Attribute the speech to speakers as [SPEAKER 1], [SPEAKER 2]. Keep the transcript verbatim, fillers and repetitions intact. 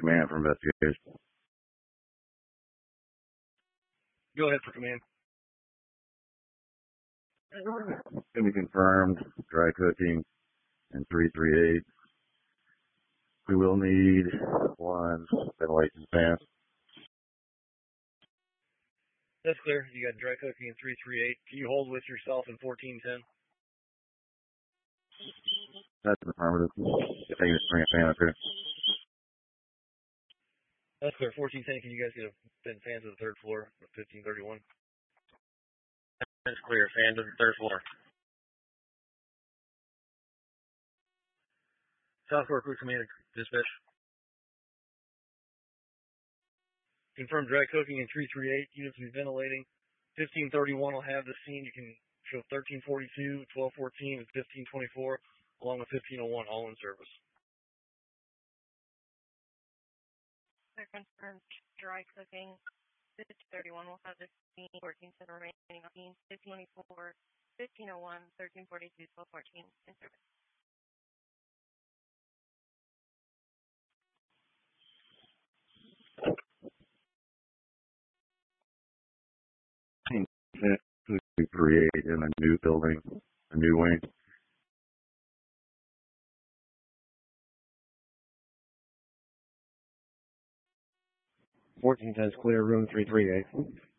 [SPEAKER 1] command for investigation.
[SPEAKER 2] Go ahead for command.
[SPEAKER 1] Can be confirmed, dry cooking in three three eight. We will need one ventilation fan.
[SPEAKER 2] That's clear. You got dry cooking in three three eight. Can you hold with yourself in fourteen ten?
[SPEAKER 1] That's affirmative. If they can just bring a fan up here.
[SPEAKER 2] That's clear. fourteen ten, can you guys get a fan to the third floor of fifteen thirty-one?
[SPEAKER 3] That's clear. Fan to the third floor.
[SPEAKER 2] South Fork Crew Command Dispatch. Confirm dry cooking in three three eight. Units will be ventilating. fifteen thirty-one will have the scene. You can show thirteen forty-two, twelve fourteen, and fifteen twenty-four, along with fifteen oh one, all in service.
[SPEAKER 4] They're confirmed dry cooking. fifteen thirty-one will have the scene. fourteen ten remaining on scene. fifteen twenty-four, fifteen oh one, thirteen forty-two, twelve fourteen, in service.
[SPEAKER 1] To create in a new building, a new wing.
[SPEAKER 2] fourteen ten is clear, room three three eight.